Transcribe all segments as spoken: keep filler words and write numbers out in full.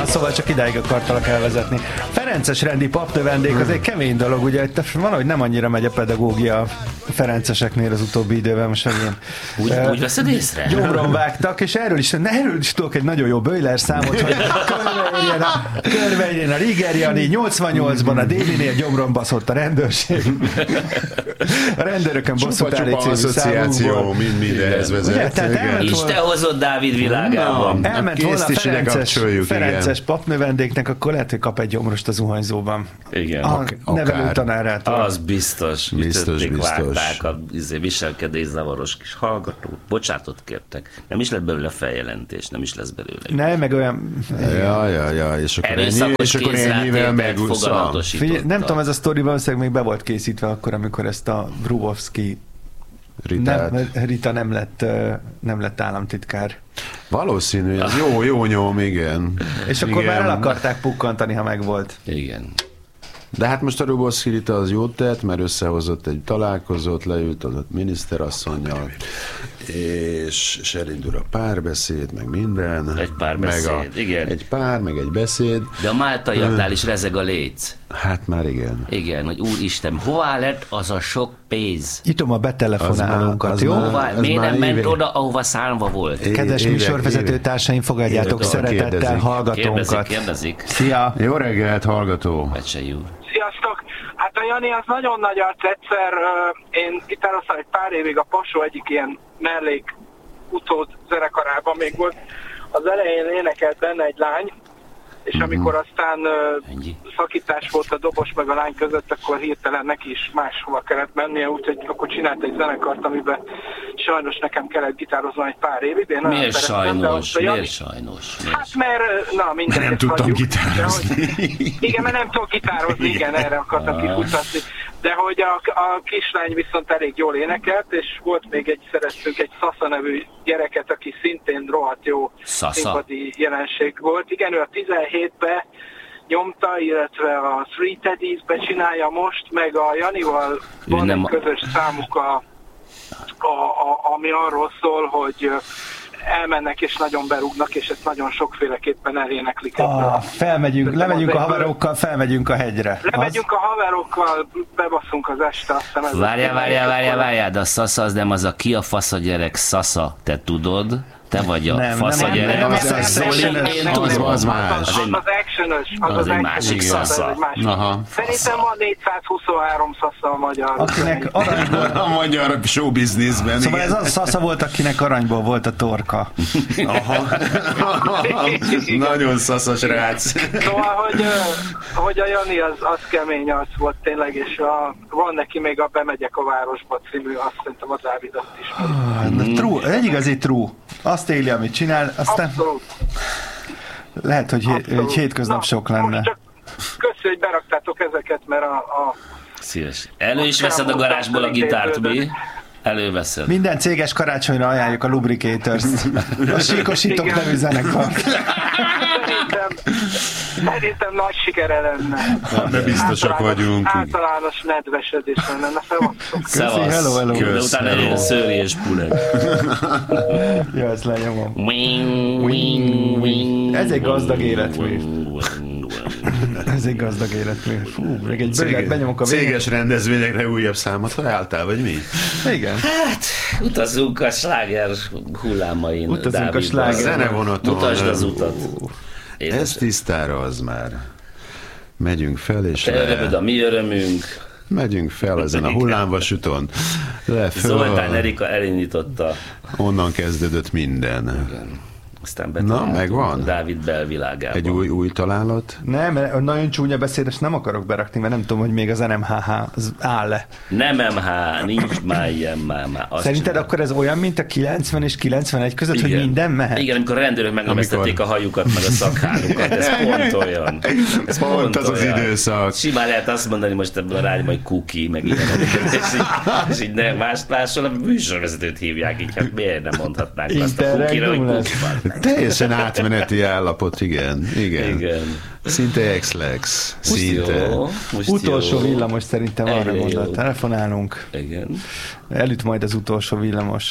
szóval csak idáig akartalak elvezetni. Ferences rendi papnövendék az egy kemény dolog, ugye itt valahogy nem annyira megy a pedagógia a ferenceseknél az utóbbi időben, most ilyen úgy, uh, úgy veszed észre? Gyomron vágtak, és erről is, erről is tudok egy nagyon jó Böjler számot, hogy körbeérjen a, körbeérjen a Rigeriani, nyolcvannyolcban a Délinél gyomron baszott a rendőrség. A rendőrökön bosszút állít című asszociáció, mind mindenhez vezet. És te hozott Dávid világában. No, elment volna a Ferences, Ferences papnövendéknek, akkor lehet, hogy kap egy gyomrost a zuhanyzóban. Igen. A nevelő tanárától. Az biztos. Biztos, biztos. Várták a viselkedészavaros kis hallgatót. Bocsátot kértek. Nem is lett belőle feljelentés, nem is lesz belőle. Nem, meg olyan... Ja, ja, ja, és akkor ennyi, és akkor ennyivel megúszva. Nem tudom, ez a sztori valószínűleg még be volt készítve akkor, amikor ezt a Brubovszki nem, Rita nem lett, nem lett államtitkár. Valószínű, ez jó, jó nyom, igen. És akkor igen. már el akarták pukkantani, ha megvolt. Igen. De hát most a Brubovszki Rita az jót tett, mert összehozott egy találkozót, leült az miniszterasszonnyal, és, és elindul a párbeszéd, meg minden. Egy párbeszéd, meg a, igen. Egy pár, meg egy beszéd. De a máltaiaknál is rezeg a léc. Hát már igen. Igen, hogy úristen, hová lett az a sok pénz? Itom a betelefonálókat, jó? Hová, miért nem ment éve... oda, ahova szánva volt? É, Kedves évek, műsorvezető évek. Társaim, fogadjátok évek, szeretettel kérdezik. Hallgatónkat. Kérdezik, kérdezik. Szia! Jó reggelt, hallgató! Sziasztok! Hát a Jani az nagyon nagy arc. Egyszer uh, én gitároztam egy pár évig a Pasó egyik ilyen mellék utód zenekarában még volt. Az elején énekelt benne egy lány, és mm-hmm. amikor aztán uh, szakítás volt a dobos meg a lány között, akkor hirtelen neki is máshova kellett mennie, úgyhogy akkor csinált egy zenekart, amiben sajnos nekem kellett gitároznom egy pár évig. Én miért sajnos? De, miért sajnos? Miért? Hát mert, na minden. Nem tudtam hagyjuk, gitározni. Hogy, igen, mert nem tudok gitározni, igen, erre akartam kifutatni. De hogy a, a kislány viszont elég jól énekelt, és volt még egy, szereztünk egy Szasza nevű gyereket, aki szintén rohadt jó színpadi jelenség volt. Igen, ő a tizenhétben nyomta, illetve a Three Teddies-be csinálja most, meg a Janival van nem... egy közös számuk, a, a, a, ami arról szól, hogy elmennek és nagyon berúgnak, és ezt nagyon sokféleképpen eléneklik. Ah, felmegyünk, lemegyünk a haverokkal, felmegyünk a hegyre. Lemegyünk az? a haverokkal, bebasszunk az este, azt hiszem. Várjál, várjál, várjál, várjál, de a Szasza az nem az a ki a fasz a gyerek Szasza, te tudod? Te vagy a nem, fasz a gyerek. Nem, nem, az az más. Az egy actionös. Az egy másik Szasza. Szerintem van négyszázhuszonhárom Szasza a magyar. Akinek aranyból... A magyar showbizniszben. Szóval ez az Szasza volt, akinek aranyból volt a torka. Aha. Nagyon szaszas rác. Szóval, hogy, hogy a Jani az, az kemény arc volt tényleg, és a, van neki még a Bemegyek a városba című, azt szerintem a Dávidot is. Ah, true, egy igazi true. Azt éli, amit csinál, aztán abszolút. Lehet, hogy egy hétköznap Na, sok lenne. Csak köszi, hogy beraktátok ezeket, mert a... a Szíves. Elő is veszed a garázsból a gitárt, mi? Előveszed. Minden céges karácsonyra ajánljuk a Lubricators-t. A Síkosítók nevű zenekart. Szerintem, szerintem nagy sikere lenne. De biztosak általános, vagyunk. Általános nedvesedés lenne. Na, szevasztok. Köszi, hello, hello. De utána egy szőri és puleg. Jó, ezt lenyomom. Wing, wing, wing. Ez egy gazdag életmű. Ez egy gazdag életmű. Fú, még egy bőget benyomok a végén. Céges rendezvényekre újabb számot találtál, vagy mi? Igen. Hát, utazzunk a sláger hullámain. Utazzunk a sláger. Zenevonaton. Mutasd az utat. Édesem. Ez tisztára az már. Megyünk fel, és te le... örömöd, a mi örömünk. Megyünk fel ezen a hullámvasúton. Le föl. Zoltán Erika elindította. Onnan kezdődött minden. Igen. Aztán na, megvan? Dávid belvilágában. Egy új, új találat? Nem, nagyon csúnya beszédes nem akarok berakni, mert nem tudom, hogy még az en em há há az áll-e. Nem em há, nincs már ilyen már. már szerinted csinál. Akkor ez olyan, mint a kilencven és kilencvenegy között, igen. Hogy minden mehet? Igen, amikor a rendőrök megnemeztették amikor... a hajukat, meg a szakhárukat. Ez pont olyan. Ez pont, pont az olyan. Az időszak. Simán lehet azt mondani most ebben a rádióban, hogy kuki, meg ilyen. És így, és így ne, más máshol a műsorvezetőt hívják, így hát miért nem mondhatnánk azt a kukira, hogy kuki. Teljesen átmeneti állapot, igen. Igen. igen. Szinte ex-lex. Szinte. Jó, utolsó jó. villamos szerintem arra mondott. Telefonálunk. Igen. Elüt majd az utolsó villamos.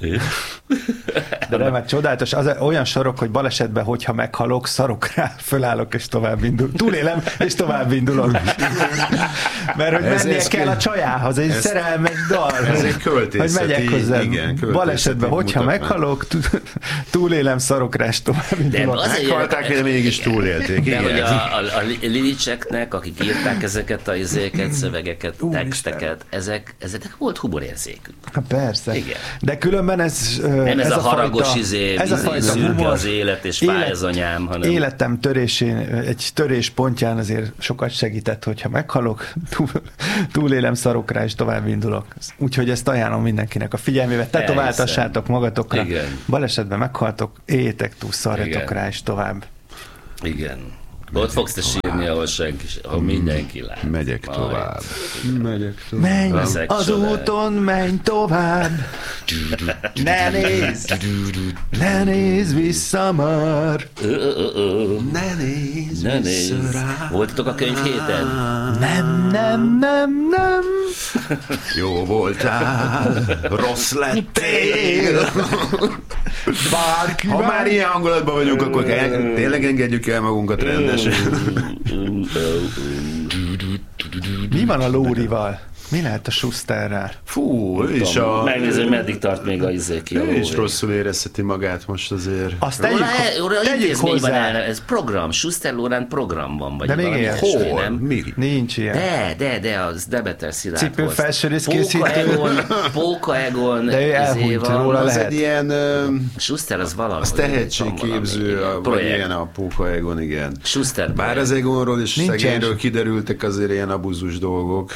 De nem, hát csodálatos. Az olyan sorok, hogy balesetben, hogyha meghalok, szarok rá, fölállok és tovább indulok. Túlélem, és tovább indulok. Mert hogy ez, mennie ez kell a csajához, egy ez, szerelmes dal. Ez egy költészeti, hogy megyek hozzá. Igen, balesetben, hogyha meghalok, túlélem, szarok rá, és tovább indulok. Meghalták, de mégis túlélték. De hogy a, a, a Lilicseknek, akik írták ezeket a izéket, szövegeket, teksteket, ezek, ezeknek volt humorérzékük. Persze. Igen. De különben ez... Nem ez, ez a, a haragos fajta, izé, ez a fajta szürke humor, az élet, és élet, fáj az anyám, hanem... Életem törésén, egy törés pontján azért sokat segített, hogyha meghalok, túl, túlélem, szarok rá, és tovább indulok. Úgyhogy ezt ajánlom mindenkinek a figyelmébe. Tetováltassátok magatokra. Igen. Balesetben meghaltok, éljétek túl, szarjatok rá, és tovább. Igen. Ott fogsz te sírni, ahol senki, ahol mindenki lát. Megyek tovább. Megyek tovább. Menj az úton, menj tovább. Ne nézz, ne nézz vissza már. Ne nézz ne vissza nézz. Rá. Voltatok a könyv héten? Nem, nem, nem, nem. Jó voltál, rossz lettél. Bárki ha már ilyen hangulatban vagyunk, akkor tényleg engedjük el magunkat rendesen. Mi van a Lórival? Mi lehet a Schusterrel? Fú, ő is a... Megnézem, meddig tart még a izé ki a Ő is rosszul érezheti magát most azért. Azt tegyük, Róla, tegyük hozzá. El, ez program, Schuster Lórán program van. Vagy de még ilyen? Hol? Mi? Nincs ilyen. De, de, de, az Demeter Szilárd. Cipő felsőrész készítő. Póka Egon, Póka Egon. De ő elhúnyt, róla lehet. Az egy ilyen... Uh, Schuster az valami. Az tehetségképző, vagy ilyen a Póka Egon, igen. Schuster. Bár az Egonról és szegényről kiderültek azért ilyen abuzus dolgok.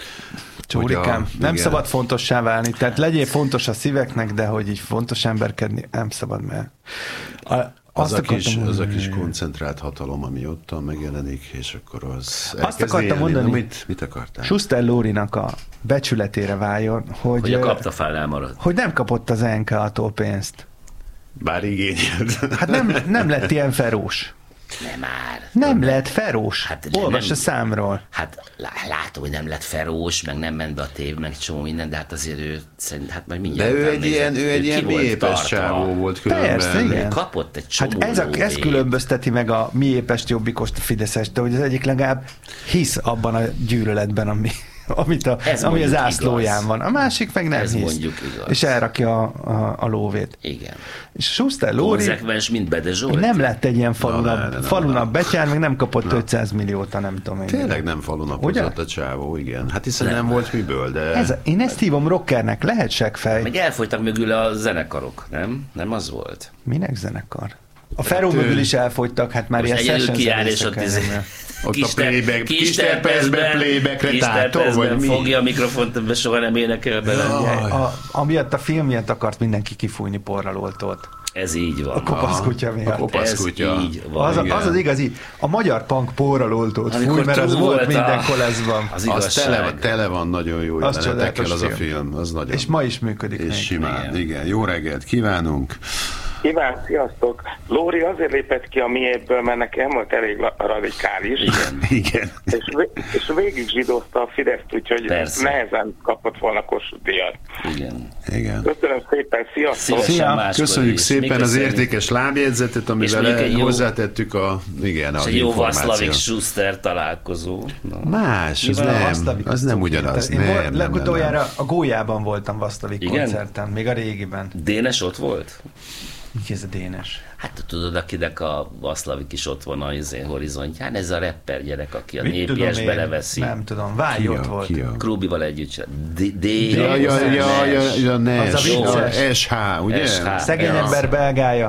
Csórikám, a, nem igen. szabad fontossá válni, tehát legyél fontos a szíveknek, de hogy így fontos emberkedni, nem szabad, mert a, az, a kis, az a kis koncentrált hatalom, ami ottan megjelenik, és akkor az azt akartam mondani, mit, mit akartál? Schuster Lórinak a becsületére váljon, hogy, hogy a kaptafánál marad. Hogy nem kapott az en ká á-tól pénzt. Bár igényelt. Hát nem, nem lett ilyen ferós. Nem már. Nem lett ferós. Hát olvas a számról. Hát látom, hogy nem lett ferós, meg nem ment be a tév, meg csomó minden, de hát azért ő szerint, hát majd mindjárt. De ő egy ilyen, ő egy ilyen mélyépes csávó volt különben. Persze, igen. Kapott egy csomó hát ez, a, ez különbözteti meg a miépest jobbikost a Fideszest, de hogy az egyik legalább hisz abban a gyűlöletben, ami... Amit a, ami az ászlóján igaz. Van. A másik meg nem ez hisz. És elrakja a, a, a lóvét. Igen. És Schuster Lóri... Konzekvens, mint Bede Zsolt. Nem lett egy ilyen falunap, falunap betyár, meg nem kapott na. ötszáz milliót, a nem tudom én. Tényleg nem falunapozott a csávó, igen. Hát hiszen nem, nem volt miből, de... Ez, én ezt hívom rockernek, lehet seggfej. Meg elfogytak mögül a zenekarok, nem? Nem az volt? Minek zenekar? A Feró mögül is elfogytak, hát már ilyen session zenészek. Ott a playback, kis terpezbe, playbackre tátó, vagy mi? Fogja a mikrofont, ebbe soha nem énekel bele. A, amiatt a film miatt akart mindenki kifújni porral oltót. Ez így van. A kopaszkutya miatt. A kopaszkutya. Ez így van. Az, az az igazi. A magyar punk porral oltót fúj, mert az volt minden koleszban. Az, az tele, tele van nagyon jó jelenetekkel az a film. Az nagyon. És ma is működik. És simán. Igen. Jó reggelt kívánunk. Kíván, sziasztok! Lóri azért lépett ki a miéből, mert nekem volt elég radikális. Igen. Igen. És, és végig zsidózta a Fideszt, úgyhogy persze. Nehezen kapott volna Kossuth díjat. Igen. Igen. Köszönöm szépen, sziasztok! Szia. Köszönjük is. szépen az értékes lábjegyzetet, amivel jó, hozzátettük a, igen, a jó Vaszlavik Schuster találkozó. Na. Más, az nem, az nem ugyanaz. Én nem, volt, nem, legutoljára nem. a Gólyában voltam Vaszlavik koncerten, még a régiben. Dénes ott volt? Ki ez a Dénes? Hát tudod, akinek a Vaszlavik is ott van a horizontján, ez a rapper gyerek, aki a mit népies beleveszi. Nem tudom, Vágy ott volt. Krúbival együtt. D. Ja, ja, ja, ja, ja, Nes. Az a vicces. es há, ugye? Szegény ember belgája.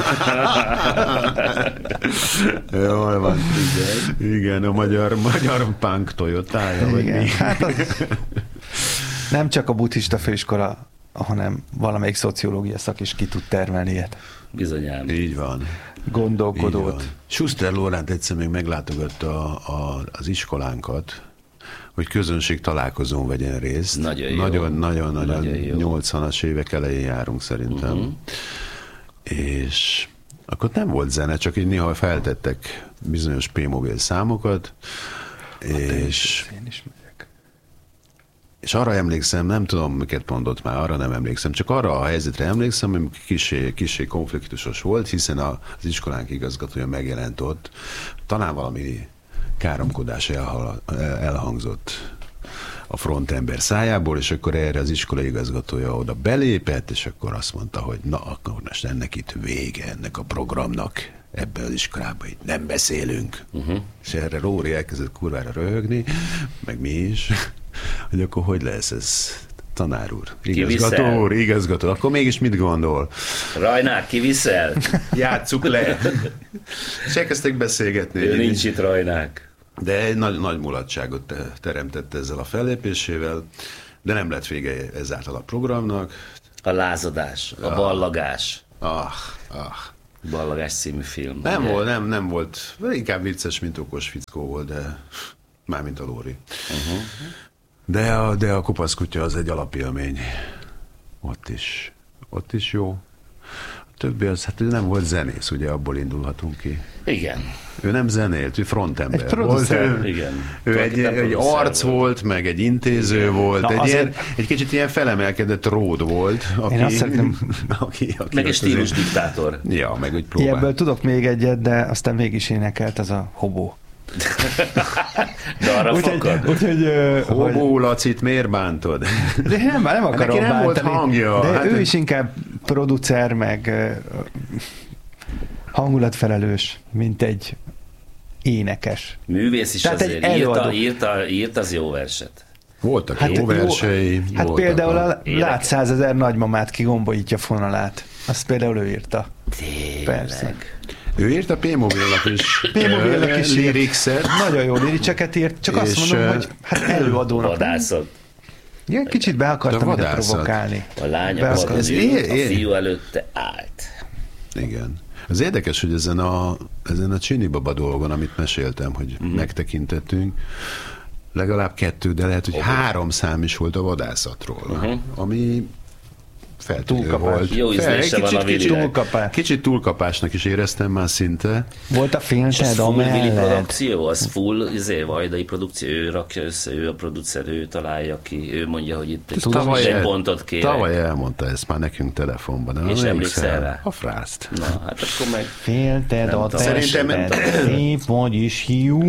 Jól van. Igen, a magyar, magyar punk Toyotája, vagy mi? Hát az, nem csak a buddhista főiskola, hanem valamelyik szociológia szak is ki tud termelni ilyet. Bizonyám. Így van. Gondolkodót. Így van. Schuster Lóránt egyszer még meglátogatta a, az iskolánkat, hogy közönség találkozón vegyen részt. Nagyon jó. Nagyon, nagyon, nagyon, nagyon jó. nyolcvanas évek elején járunk szerintem. Uh-huh. És akkor nem volt zene, csak így néha feltettek bizonyos P-mobil számokat, hát és... én is megyek. és arra emlékszem, nem tudom, miket mondott már, arra nem emlékszem, csak arra a helyzetre emlékszem, hogy kisé, kisé konfliktusos volt, hiszen az iskolánk igazgatója megjelent ott, talán valami káromkodás elhal, elhangzott a frontember szájából, és akkor erre az iskola igazgatója oda belépett, és akkor azt mondta, hogy na, akkor most ennek itt vége, ennek a programnak, ebben az iskolában itt nem beszélünk. Uh-huh. És erre Róri elkezdett kurvára röhögni, meg mi is, hogy akkor hogy lesz ez, tanár úr, igazgató úr, igazgató, akkor mégis mit gondol? Rajnák, kiviszel? Játsszuk le. És elkezdtek beszélgetni. Ő nincs itt, Rajnák. De egy nagy, nagy mulatságot teremtett ezzel a fellépésével, de nem lett vége ezáltal a programnak. A lázadás, a ballagás. Ah, ah. Ballagás című film. Nem ugye? volt, nem, nem volt. Inkább vicces, mint okos fickó volt, de mármint a Lóri. Uh-huh. De, a, de a kopaszkutya az egy alapélmény. Ott is. Ott is jó. A többi az, hát ő nem volt zenész, ugye abból indulhatunk ki. Igen. Ő nem zenélt, ő frontember egy volt. Ő, igen. Ő egy, egy arc volt. volt, meg egy intéző igen. volt, Na, egy, azért... ilyen, egy kicsit ilyen felemelkedett ród volt, aki... Én azt szeretném... aki, aki meg egy stílus azért... diktátor. Ja, meg úgy próbál. Ebből tudok még egyet, de aztán mégis énekelt, az a Hobó. De arra fakad. Úgyhogy... Hobó Lacit miért bántod? De nem, nem akarom neki nem bántani. volt hangja. De hát ő is inkább producer, meg hangulatfelelős, mint egy énekes. Művész is Tehát azért írta, írta, írta az jó verset. Voltak hát jó versei. Jó, hát voltak például a... a Lát százezer nagymamát kigombolítja fonalát. Azt például ő írta. Tényleg. Persze. Ő írt a P-mobilnak is. P-mobilnak is lirixet. Nagyon jó liricseket írt, csak azt mondom, hogy hát előadónak. Vadászat. Igen, kicsit be akartam ide provokálni. A lány a fiú előtte állt. Igen. Az érdekes, hogy ezen a, ezen a Csini Baba dolgon, amit meséltem, hogy mm. megtekintettünk, legalább kettő, de lehet, hogy okay. három szám is volt a vadászatról, uh-huh. ami feltűnő volt. Jó ízlése van a kicsit, túlkapás. Kicsit túlkapásnak is éreztem már szinte. Volt a filmsed, a mellett. Produkció, az full izé, vajdai produkció, ő rakja össze, ő a producer, ő találja ki, ő mondja, hogy itt tavaly egy el, pontot kérek. Tavaly elmondta ezt már nekünk telefonban. Nem és emlékszel rá? A frászt. Na, hát akkor meg... Félted a tested, szép vagyis jó.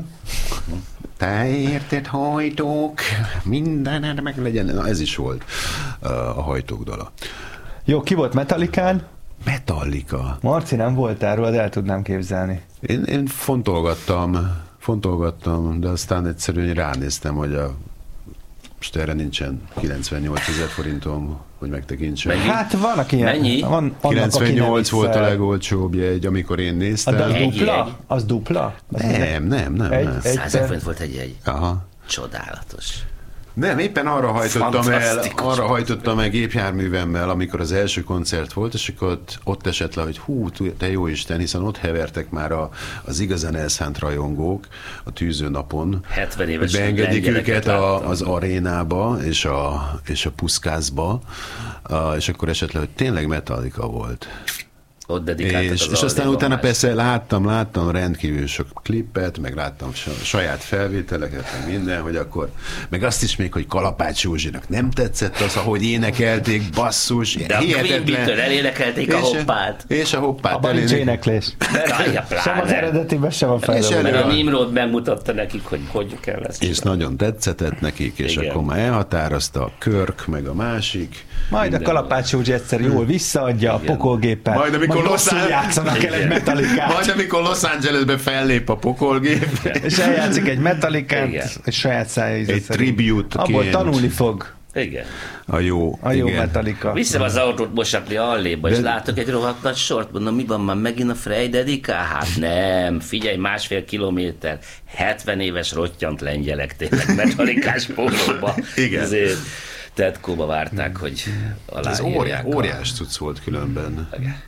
Te érted, hajtók, mindened meg legyen. Na, ez is volt uh, a hajtók dala. Jó, ki volt Metallicán? Metallica. Marci, nem voltál róla, de el tudnám képzelni. Én, én fontolgattam, fontolgattam, de aztán egyszerűen ránéztem, hogy a most erre nincsen kilencvennyolcezer forintom, hogy megtekintsem. Hát vannak ilyen. Mennyi? Van, kilencvennyolc volt a legolcsóbb jegy, amikor én néztem. De az egy dupla? jegy? Az dupla? Az nem, nem, nem. Egy, nem. egy százezer forint volt egy jegy. Aha. Csodálatos. Nem, éppen arra hajtottam el, arra hajtottam el gépjárművemmel, amikor az első koncert volt, és akkor ott, ott esett le, hogy hú, te jó Isten, hiszen ott hevertek már a, az igazán elszánt rajongók a tűzőnapon. hetven éves beengedik őket a, az arénába és a, és a puszkászba, és akkor esett le, hogy tényleg Metallica volt. Ott dedikáltak és, az és aztán utána más. persze láttam, láttam rendkívül sok klippet, meg láttam saját felvételeket, meg minden, hogy akkor, meg azt is még, hogy Kalapács Józsinak nem tetszett az, ahogy énekelték, basszus, de hihetetlen. De a Queen-től elénekelték a hoppát. És a hoppát abban nincs éneklés. Sem az eredetiben, sem a fejlődőben. Mert a Nimrod megmutatta nekik, hogy hogy kell ezt. És nagyon tetszetett nekik, és igen. Akkor már elhatározta a Körk, meg a másik. Majd a Kalapács Józsi egyszer jól visszaadja igen. a pokolgéppel. Majd amikor rosszul játszanak el egy Metallicát. Majd amikor Los Angelesben fellép a pokolgép. És eljátszik egy Metallicát, és saját szája egy tribute-ként. Abból tanulni fog. Igen. A jó. A jó igen. Metallica. Viszem az autót mosatni alléba, de... és látok egy rohadt nagy sort, mondom, mi van már megint a Frey dedikál? Hát nem, figyelj, másfél kilométer, hetven éves rottyant lengyelek tényleg Metallicás pólóba. Igen. Ezért Tetkóba várták, hogy aláírják. Ez óriás cucc volt különben.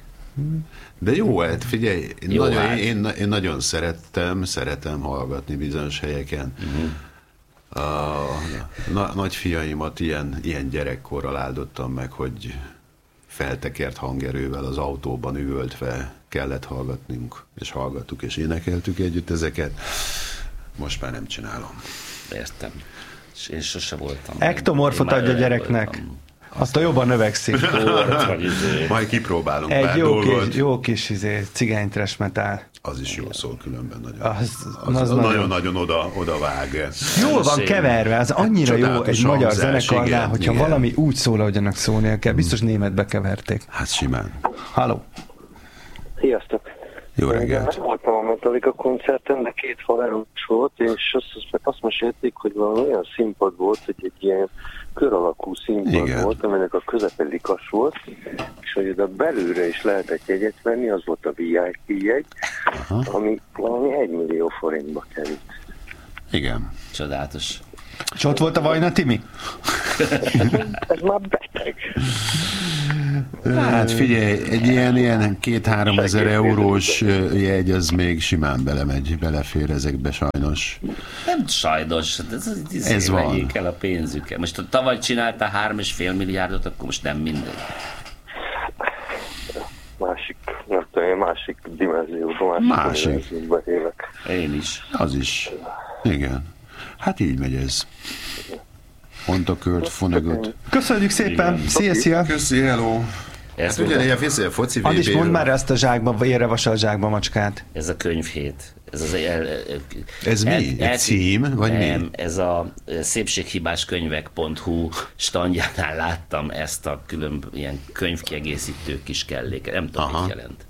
De jó, hát figyelj, én, jó, nagyon, hát. én, én nagyon szerettem, szeretem hallgatni bizonyos helyeken. Uh-huh. A na, nagyfiaimat ilyen, ilyen gyerekkorral áldottam meg, hogy feltekert hangerővel az autóban üvöltve kellett hallgatnunk, és hallgattuk, és énekeltük együtt ezeket. Most már nem csinálom. Értem. És én sose voltam. Ektomorfot adja a gyereknek. Azt a jobban növekszik. Majd kipróbálunk Egy pár jó dolgot. kis, jó kis izé, cigány trash metal. Az is jó szól különben nagyon. Az, az, az az nagyon- nagyon-nagyon oda, oda vág. Jól van Szép. keverve, az annyira jó Csodálatos egy magyar hangzás, zenekarnál, igen, hogyha igen. valami úgy szól, ahogyanak szólnia kell. Biztos németbe keverték. Hát simán. Halló. Sziasztok! Jó reggelt. Én voltam a Metallica koncerten, de két halálos volt, és azt, azt mesélték, hogy valami olyan színpad volt, hogy egy ilyen kör alakú színpad Igen. volt, aminek a közepe likas volt, és hogy oda belülre is lehetett jegyet venni, az volt a vé i pé jegy, Aha. ami valami egy millió forintba került. Igen. Csodálatos. És ott volt a Vajna Timi? Ez már beteg. Hát figyelj, egy ilyen, ilyen két-három ezer eurós ö, jegy, az még simán belemegy, belefér ezekbe sajnos. Nem sajnos, ez, ez, Ez van. vegyék el a pénzüket. Most ha tavaly csinálta három és fél milliárdot, akkor most nem mindegy. Másik, nem tudom, én másik dimenzióban, másik, Másik. dimenzióban élek. Én is. Az is. Igen. Hát így megy ez. Montakört, Fonegot. Köszönjük szépen. Szia, szia. Köszi, hello. Ez, Hát volt ugye a, a fészél foci Add is mondd vé béről. már ezt a zsákba, vérre vasal zsákba macskát. ez a könyvhét. Ez, az, el, el, Ez mi? Egy cím, vagy mi? nem, ez a szépséghibáskönyvek pont hu standjánál láttam ezt a külön ilyen könyvkiegészítő kis kelléket. Nem tudom, Aha. mit jelent.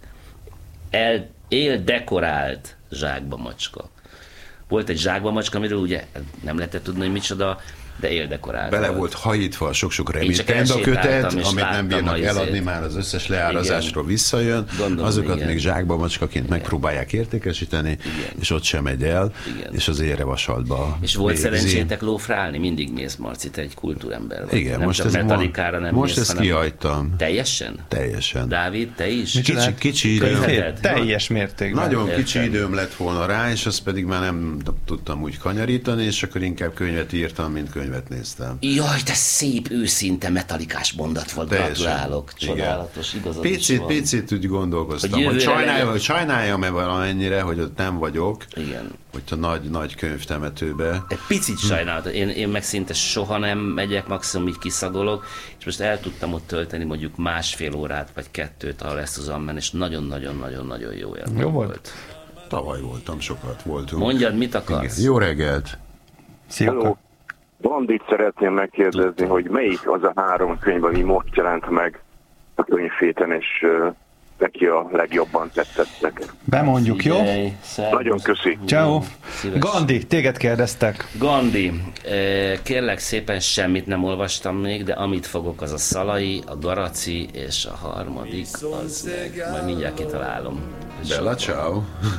El, él dekorált zsákba macska. Volt egy zsákba macska, amiről ugye nem lehetett tudni, hogy micsoda, de éldekorált. Bele volt hajítva a sok-sok csak remittend a kötet, elsétáltam, és amit nem láttam bírnak a izét. eladni, már az összes leárazásról visszajön, Gondolom, azokat igen. még zsákba macskaként megpróbálják értékesíteni, és ott sem megy el, Igen. és az érre vasaltba És volt végzi. szerencsétek lófrálni? Mindig mész, Marci, te egy kultúrember vagy. Igen, nem most csak ez Metallicára nem most mész, ezt hanem kihagytam. Teljesen? Teljesen. Dávid, te is? Kicsi, kicsi időm, Könyved? Teljes mértékben. nagyon Értem. kicsi időm lett volna rá, és azt pedig már nem tudtam úgy kanyarítani, és akkor inkább könyvet írtam, mint könyvet néztem. Jaj, te szép, őszinte metalikás mondat volt, Teljesen. gratulálok. Igen. Csodálatos, igazad is Picit, van. picit úgy gondolkoztam, Hogy hogy, jövőre sajnáljam, legyen- hogy sajnáljam-e valamennyire, hogy ott nem vagyok, Igen. hogy a nagy, nagy könyvtemetőbe. Egy picit sajnálatos. Én, én meg szinte soha nem megyek, maximum így kiszagolok, és most el tudtam ott tölteni mondjuk másfél órát, vagy kettőt, ahol ezt az ammen, és nagyon-nagyon-nagyon-nagyon jó élmény Jó volt? Tavaly voltam, sokat voltunk. Mondjad, mit akarsz? Igen. Jó reggelt! Szia. Bandit szeretném megkérdezni, hogy melyik az a három könyv, ami most jelent meg a könyvhéten, és uh, neki a legjobban tetszett. Bemondjuk, jó? Figyelj, szervusz. Nagyon köszi. Ciao. Szíves. Gandhi, téged kérdeztek. Gandhi, eh, kérlek szépen, semmit nem olvastam még, de amit fogok, az a Szalai, a Garaci, és a harmadik, az meg, majd mindjárt kitalálom. Bella, ciao!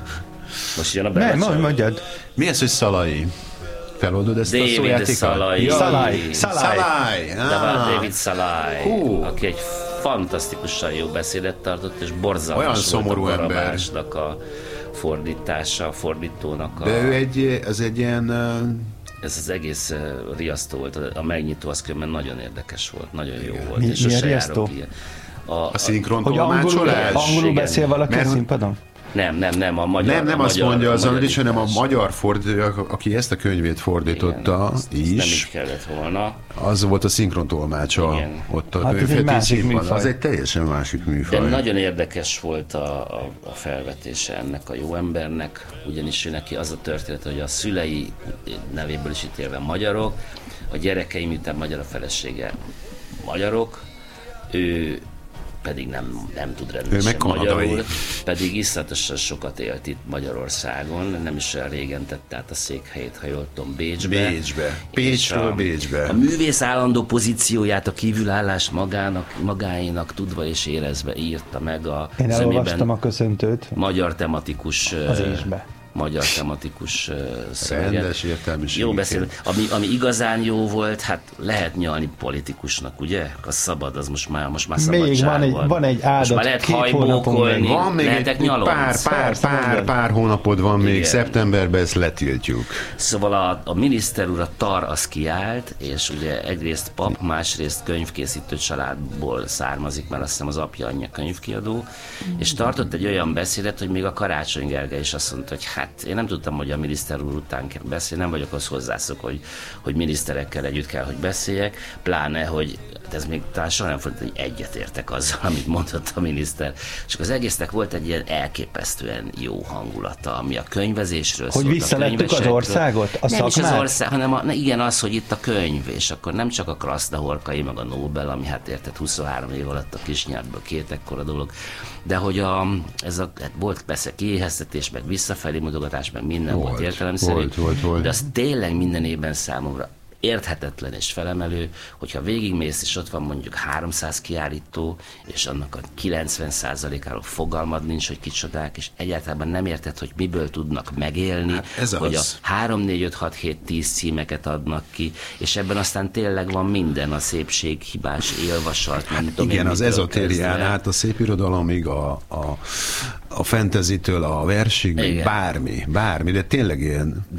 Most jön a Nem, Bella mondj, Ciao. mondjad. Mi ez, hogy Szalai? Feloldod ezt a David szójátékot? Szalai. Szalai. Szalai. Szalai! David David Szalai, Hú. aki egy fantasztikusan jó beszédet tartott, és borzalmas Olyan volt szomorú a ember. Barabásnak a fordítása, a fordítónak a... De ő egy, az egy ilyen... uh, Ez az egész uh, riasztó volt, a, a megnyitó az különben nagyon érdekes volt, nagyon jó volt. Mi- és milyen sose riasztó? járok ilyen. A, A a, szinkron Hogy angolul, tolmácsolás? angolul Igen. beszél valaki a Mert- színpadon? nem, nem, nem, a magyar. Nem, nem a azt magyar, mondja az magyar is, hanem a írás. magyar fordító, aki ezt a könyvét fordította Igen, azt- azt nem így is, kellett volna. az volt a szinkrontolmácsa Igen. ott a Hát ez egy könyvfedő másik színpadon. műfaj. Az egy teljesen másik De műfaj. nagyon érdekes volt a, a, a felvetése ennek a jó embernek, ugyanis ő neki az a történet, hogy a szülei nevéből is ítélve magyarok, a gyerekei, miután magyar a felesége magyarok, ő pedig nem, nem tud Ő rendesen meg kanadai. magyarul, pedig iszonyatosan sokat élt itt Magyarországon, nem is olyan régen tett át a székhelyét, ha jól tudom, Bécsbe. Bécsbe. És Pécsről a- Bécsbe. A művész állandó pozícióját, a kívülállás magának, magáénak tudva és érezve írta meg a Én elolvastam zömében a köszöntőt. magyar tematikus Az ö, ésbe. magyar tematikus uh, szöveget. Rendes értelmiségű. Jó beszél. Ami, ami igazán jó volt, hát lehet nyalni politikusnak, ugye? A szabad, az most már, most már Még szabadság van egy- van. van egy áldott most már lehet két hónapon hajbókolni, még. Van még egy, lehetek egy nyalonc. pár, pár, Persze, pár, mondjad. pár hónapod van még, Igen. szeptemberben ezt letiltjuk. Szóval a, a miniszter úr, a tar az kiállt, és ugye egyrészt pap, másrészt könyvkészítő családból származik, mert azt hiszem az apja anyja könyvkiadó, és tartott egy olyan beszédet, hogy még a Karácsony Gergely is azt mondta, hogy hát hát én nem tudtam, hogy a miniszter úr után kell beszélni, nem vagyok az hozzászok, hogy, hogy miniszterekkel együtt kell, hogy beszéljek, pláne, hogy ez még talán soha nem fordult, hogy egyetértek azzal, amit mondott a miniszter. Csak az egésznek volt egy ilyen elképesztően jó hangulata, ami a könyvezésről hogy szólt. visszalettük az országot, a nem szakmát? is az ország, hanem a, igen, az, hogy itt a könyv, és akkor nem csak a Krasznahorkai, meg a Nobel, ami hát érted huszonhárom év alatt a kis nyelvből két ekkora dolog, de hogy a, ez a, volt persze kiéheztetés, meg visszafelé mutogatás, meg minden volt, volt értelemszerű, volt, volt, volt. de az tényleg minden évben számomra érthetetlen és felemelő, hogyha végigmész, és ott van mondjuk háromszáz kiállító, és annak a kilencven százalékáról fogalmad nincs, hogy kicsodák, és egyáltalán nem érted, hogy miből tudnak megélni, hát ez hogy az. a három, négy, öt, hat, hét, tíz címeket adnak ki, és ebben aztán tényleg van minden, a szépség, hibás élvasalt, nem tudom. Igen, én, az ezotérián át a szépirodalomig, a, a, a fantasy-től a versig, még bármi, bármi, de tényleg ilyen